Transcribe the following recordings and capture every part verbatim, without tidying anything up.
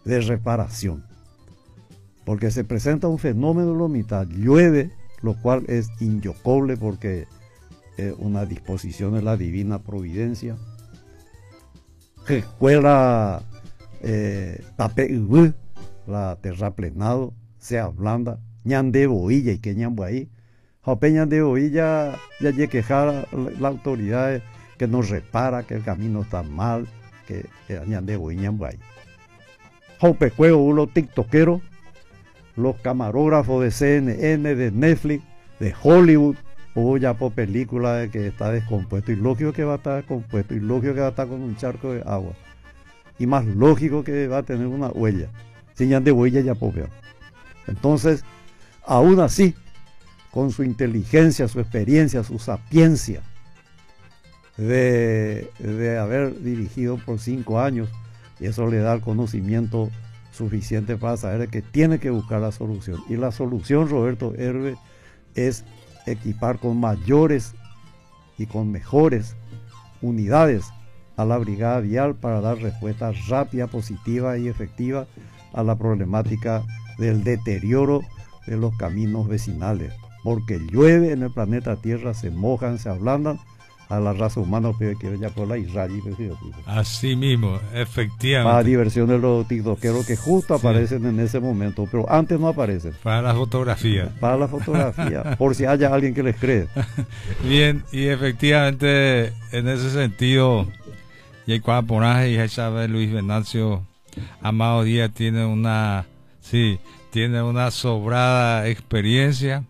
de reparación. Porque se presenta un fenómeno de la mitad, llueve, lo cual es inyocoble porque es una disposición de la divina providencia. Que escuela eh, tape ubu, la terraplenado, se ablanda, ñande boilla y que ñambo ahí. Jopeña de boilla ya hay que quejar a la autoridad que nos repara, que el camino está mal, que ñande boilla ñambo ahí. Jope juego los tiktokeros, los camarógrafos de C N N, de Netflix, de Hollywood, o ya por película de que está descompuesto, y lógico que va a estar descompuesto, y lógico que va a estar con un charco de agua, y más lógico que va a tener una huella, si ya de huella ya popea. Entonces, aún así, con su inteligencia, su experiencia, su sapiencia, de, de haber dirigido por cinco años, y eso le da el conocimiento suficiente para saber que tiene que buscar la solución. Y la solución, Roberto Herve, es equipar con mayores y con mejores unidades a la brigada vial para dar respuesta rápida, positiva y efectiva a la problemática del deterioro de los caminos vecinales. Porque llueve en el planeta Tierra, se mojan, se ablandan, a la raza humana pero que ya por la Israel. Así mismo, efectivamente. Para diversión de los tiktokeros que justo sí aparecen en ese momento, pero antes no aparecen. Para la fotografía. Para la fotografía, por si haya alguien que les cree. Bien, y efectivamente, en ese sentido, y el cuaponaje y sabe Luis Venancio Amado Díaz tiene una, sí, tiene una sobrada experiencia,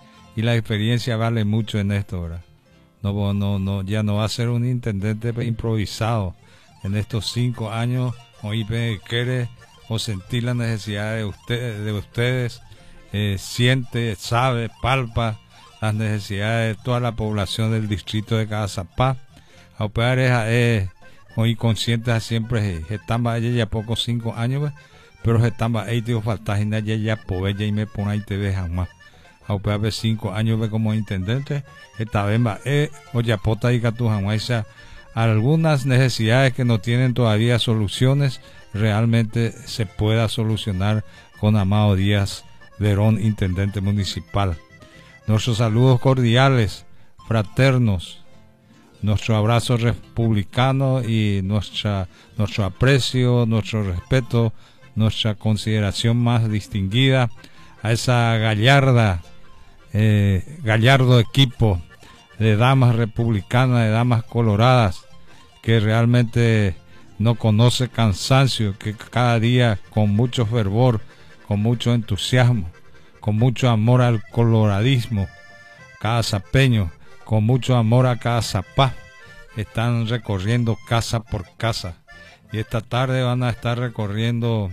y la experiencia vale mucho en esto, ¿verdad? No, no, no, ya no va a ser un intendente improvisado en estos cinco años, o quiere o sentir la necesidad de ustedes, de ustedes eh, siente, sabe, palpa las necesidades de toda la población del distrito de Cazapá. A operar es hoy conscientes siempre, están ya pocos cinco años, pero están ahí, tío, falta ya ya pobre y me pone ahí te dejan más. A operar cinco años como intendente, esta vez va, eh, oye, pota y catujanguaisa, algunas necesidades que no tienen todavía soluciones, realmente se pueda solucionar con Amado Díaz Verón, intendente municipal. Nuestros saludos cordiales, fraternos, nuestro abrazo republicano y nuestra, nuestro aprecio, nuestro respeto, nuestra consideración más distinguida a esa gallarda, eh, gallardo equipo de damas republicanas, de damas coloradas, que realmente no conoce cansancio, que cada día con mucho fervor, con mucho entusiasmo, con mucho amor al coloradismo, cada zapeño, con mucho amor a cada zapá, están recorriendo casa por casa, y esta tarde van a estar recorriendo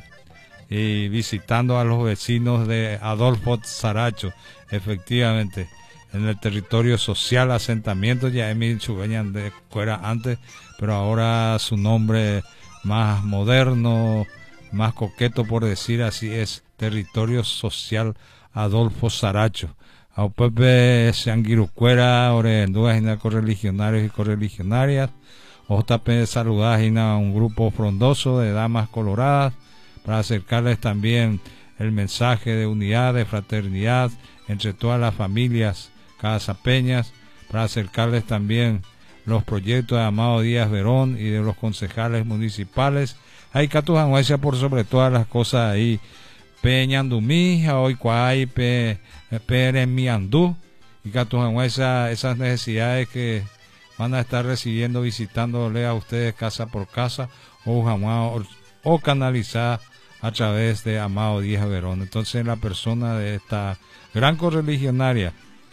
y visitando a los vecinos de Adolfo Saracho, efectivamente, en el territorio social, asentamiento, ya Emil Chubeñan de fuera antes, pero ahora su nombre más moderno, más coqueto por decir así, es territorio social Adolfo Saracho. A Pepe Sanguirucuera, Orendúas y correligionarios y correligionarias, Otape saludadas y a un grupo frondoso de damas coloradas, para acercarles también el mensaje de unidad, de fraternidad entre todas las familias casapeñas, para acercarles también los proyectos de Amado Díaz Verón y de los concejales municipales. Hay catujanguesia por sobre todas las cosas ahí, Peñandumí, hoy cuay, pe, Peremiandú, y catujanguesia, esas necesidades que van a estar recibiendo, visitándole a ustedes casa por casa, o jamás, o canalizar a través de Amado Díaz Verón. Entonces, la persona de esta gran correligionaria,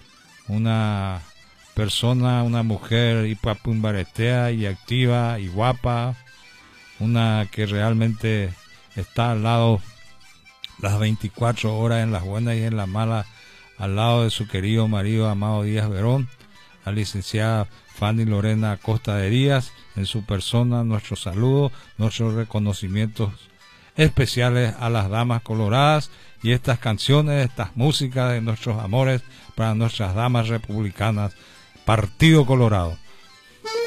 una persona, una mujer y papumbaretea y activa y guapa, una que realmente está al lado las veinticuatro horas, en las buenas y en las malas, al lado de su querido marido Amado Díaz Verón, la licenciada Fanny Lorena Acosta de Díaz. En su persona, nuestros saludos, nuestros reconocimientos especiales a las damas coloradas, y estas canciones, estas músicas de nuestros amores para nuestras damas republicanas, Partido Colorado.